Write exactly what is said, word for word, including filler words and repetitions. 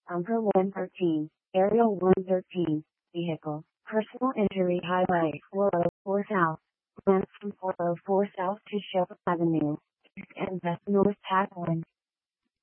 Umber one thirteen, Aerial one thirteen, Vehicle, Personal Injury Highway four oh four South, went from four oh four South to Shep Avenue, East and West North Path one.